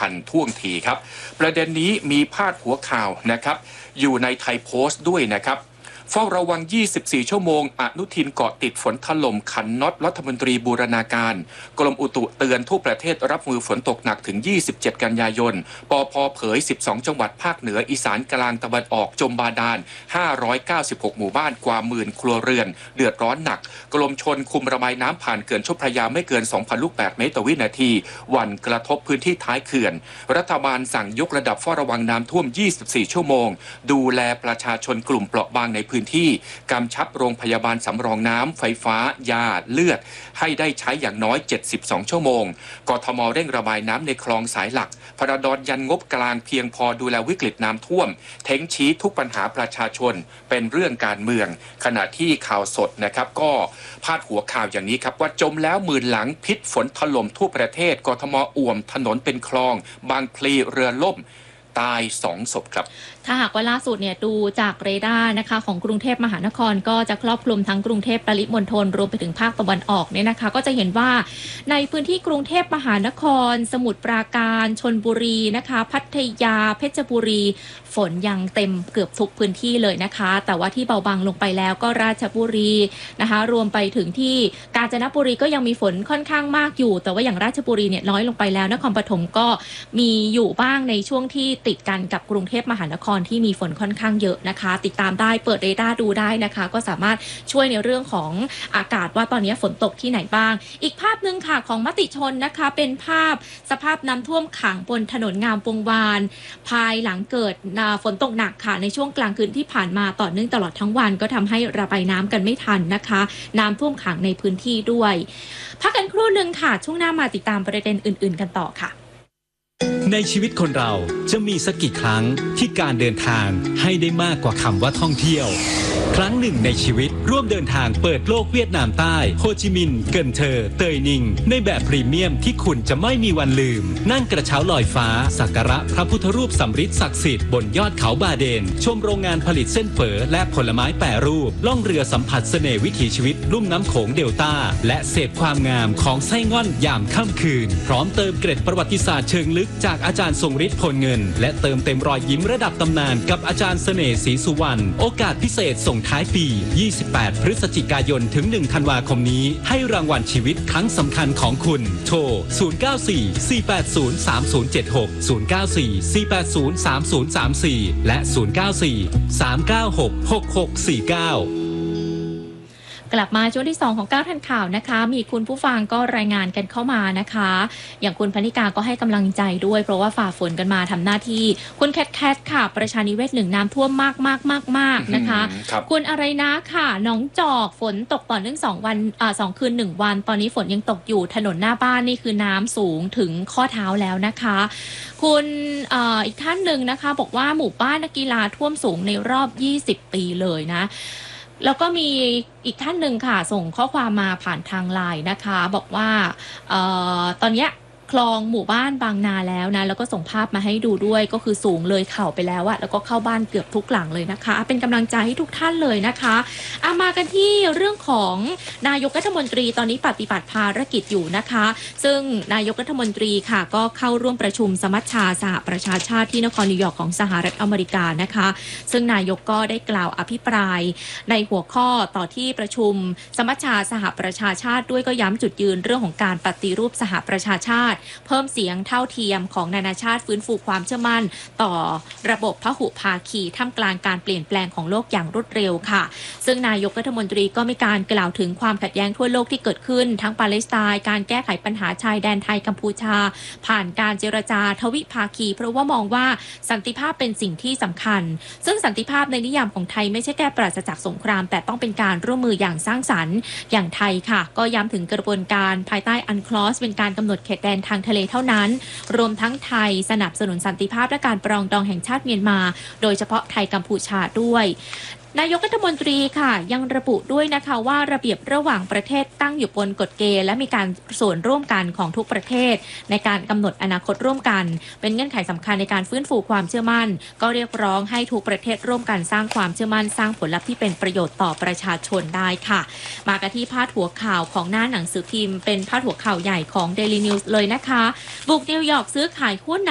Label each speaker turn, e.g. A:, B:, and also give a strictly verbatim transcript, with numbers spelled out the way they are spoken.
A: ทันท่วงทีครับประเด็นนี้มีพาดหัวข่าวนะครับอยู่ในไทยโพสต์ด้วยนะครับเฝ้าระวังยี่สิบสี่ชั่วโมงอนุทินเกาะติดฝนถล่มขันน็อตรัฐมนตรีบูรณาการกรมอุตุเตือนทั่วประเทศรับมือฝนตกหนักถึงยี่สิบเจ็ดกันยายนปพเผยสิบสองจังหวัดภาคเหนืออีสานกลางตะวันออกจมบาดาลห้าร้อยเก้าสิบหกหมู่บ้านกว่าหมื่นครัวเรือนเดือดร้อนหนักกรมชลคุมระบายน้ำผ่านเขื่อนชุมพระยาไม่เกิน สองพัน ลูกบาศก์เมตรต่อวินาทีหวั่นกระทบพื้นที่ท้ายเขื่อนรัฐบาลสั่งยกระดับเฝ้าระวังน้ำท่วมยี่สิบสี่ชั่วโมงดูแลประชาชนกลุ่มเปราะบางในพื้นที่กำชับโรงพยาบาลสำรองน้ำไฟฟ้ายาเลือดให้ได้ใช้อย่างน้อยเจ็ดสิบสองชั่วโมงกทมเร่งระบายน้ำในคลองสายหลักพระดอนยันงบกลางเพียงพอดูแลวิกฤตน้ำท่วมเท้งชี้ทุกปัญหาประชาชนเป็นเรื่องการเมืองขณะที่ข่าวสดนะครับก็พาดหัวข่าวอย่างนี้ครับว่าจมแล้วหมื่นหลังพิษฝนถล่มทั่วประเทศกทมอ่วมถนนเป็นคลองบางพลีเรือล่มตายสองศพครับ
B: ถ้าหากว่าล่าสุดเนี่ยดูจากเรดาร์นะคะของกรุงเทพมหานครก็จะครอบคลุมทั้งกรุงเทพปริมณฑลรวมไปถึงภาคตะวันออกเนี่ยนะคะก็จะเห็นว่าในพื้นที่กรุงเทพมหานครสมุทรปราการชลบุรีนะคะพัทยาเพชรบุรีฝนยังเต็มเกือบทุกพื้นที่เลยนะคะแต่ว่าที่เบาบางลงไปแล้วก็ราชบุรีนะคะรวมไปถึงที่กาญจนบุรีก็ยังมีฝนค่อนข้างมากอยู่แต่ว่าอย่างราชบุรีเนี่ยน้อยลงไปแล้วนครปฐมก็มีอยู่บ้างในช่วงที่ติดกันกับกรุงเทพมหานครที่มีฝนค่อนข้างเยอะนะคะติดตามได้เปิดเรดาร์ดูได้นะคะก็สามารถช่วยในเรื่องของอากาศว่าตอนนี้ฝนตกที่ไหนบ้างอีกภาพหนึ่งค่ะของมติชนนะคะเป็นภาพสภาพน้ำท่วมขังบนถนนงามวงวานภายหลังเกิดฝนตกหนักค่ะในช่วงกลางคืนที่ผ่านมาต่อเนื่องตลอดทั้งวันก็ทำให้ระบายน้ำกันไม่ทันนะคะน้ำท่วมขังในพื้นที่ด้วยพักกันครู่หนึ่งค่ะช่วงหน้ามาติดตามประเด็นอื่นๆกันต่อค่ะ
C: ในชีวิตคนเราจะมีสักกี่ครั้งที่การเดินทางให้ได้มากกว่าคำว่าท่องเที่ยวครั้งหนึ่งในชีวิตร่วมเดินทางเปิดโลกเวียดนามใต้โฮจิมินห์เกินเทอเตยนิงในแบบพรีเมียมที่คุณจะไม่มีวันลืมนั่งกระเช้าลอยฟ้าสักการะพระพุทธรูปสำริดศักดิ์สิทธิ์บนยอดเขาบาเดนชมโรงงานผลิตเส้นเฝอและผลไม้แปรรูปล่องเรือสัมผัสเสน่ห์วิถีชีวิตลุ่มน้ำโขงเดลต้าและเสพความงามของไส้ง่อนยามค่ำคืนพร้อมเติมเกร็ดประวัติศาสตร์เชิงลึกจากอาจารย์ทรงฤทธิ์พลเงินและเติมเต็มรอยยิ้มระดับตำนานกับอาจารย์เสน่ห์ศรีสุวรรณโอกาสพิเศษส่งท้ายปียี่สิบแปดพฤศจิกายนถึงหนึ่งธันวาคมนี้ให้รางวัลชีวิตครั้งสำคัญของคุณโทรศูนย์ เก้า สี่ สี่ แปด ศูนย์ สาม ศูนย์ เจ็ด หก ศูนย์ เก้า สี่ สี่ แปด ศูนย์ สาม ศูนย์ สาม สี่และศูนย์ เก้า สี่ สาม เก้า หก หก หก สี่ เก้าก
B: ลับมาช่วงที่สองของเก้าทันข่าวนะคะมีคุณผู้ฟังก็รายงานกันเข้ามานะคะอย่างคุณพนิกาก็ให้กำลังใจด้วยเพราะว่าฝ่าฝนกันมาทำหน้าที่คุณแคทแคทค่ะประชานิเวศหนึ่งน้ำท่วมมากมากมากมากนะคะคคุณอะไรนะค่ะน้องจอกฝนตกต่อเนื่องสองวันอ่าสองคืนหนึ่งวันตอนนี้ฝนยังตกอยู่ถนนหน้าบ้านนี่คือน้ำสูงถึงข้อเท้าแล้วนะคะคุณอ่าอีกท่านหนึ่งนะคะบอกว่าหมู่บ้านนักกีฬาท่วมสูงในรอบยี่สิบปีเลยนะแล้วก็มีอีกท่านหนึ่งค่ะส่งข้อความมาผ่านทางไลน์นะคะบอกว่าเอ่อตอนนี้คลองหมู่บ้านบางนาแล้วนะแล้วก็ส่งภาพมาให้ดูด้วยก็คือสูงเลยเข่าไปแล้วอะแล้วก็เข้าบ้านเกือบทุกหลังเลยนะคะเป็นกำลังใจให้ทุกท่านเลยนะคะเอามากันที่เรื่องของนายกรัฐมนตรีตอนนี้ปฏิบัติภารกิจอยู่นะคะซึ่งนายกรัฐมนตรีค่ะก็เข้าร่วมประชุมสมัชชาสหประชาชาติที่นครนิวยอร์กของสหรัฐอเมริกานะคะซึ่งนายกก็ได้กล่าวอภิปรายในหัวข้อต่อที่ประชุมสมัชชาสหประชาชาติด้วยก็ย้ำจุดยืนเรื่องของการปฏิรูปสหประชาชาติเพิ่มเสียงเท่าเทียมของนานาชาติฟื้นฟูความเชื่อมั่นต่อระบบพหุภาคีท่ามกลางการเปลี่ยนแปลงของโลกอย่างรวดเร็วค่ะซึ่งนายกรัฐมนตรีก็มีการกล่าวถึงความขัดแย้งทั่วโลกที่เกิดขึ้นทั้งปาเลสไตน์การแก้ไขปัญหาชายแดนไทยกัมพูชาผ่านการเจรจาทวิภาคีเพราะว่ามองว่าสันติภาพเป็นสิ่งที่สำคัญซึ่งสันติภาพในนิยามของไทยไม่ใช่แค่ปราศจากสงครามแต่ต้องเป็นการร่วมมืออย่างสร้างสรรค์อย่างไทยค่ะก็ย้ำถึงกระบวนการภายใต้อันคลอสเป็นการกำหนดเขตแดนทางทะเลเท่านั้นรวมทั้งไทยสนับสนุนสันติภาพและการปรองดองแห่งชาติเมียนมาโดยเฉพาะไทยกัมพูชาด้วยนายกรัฐมนตรีค่ะยังระบุด้วยนะคะว่าระเบียบระหว่างประเทศตั้งอยู่บนกฎเกณฑ์และมีการส่วนร่วมกันของทุกประเทศในการกำหนดอนาคตร่วมกันเป็นเงื่อนไขสำคัญในการฟื้นฟูความเชื่อมั่นก็เรียกร้องให้ทุกประเทศร่วมกันสร้างความเชื่อมั่นสร้างผลลัพธ์ที่เป็นประโยชน์ต่อประชาชนได้ค่ะมากันที่พาดหัวข่าวของหน้าหนังสือพิมพ์เป็นพาดหัวข่าวใหญ่ของ Daily News เลยนะคะบุกนิวยอร์กซื้อขายหุ้น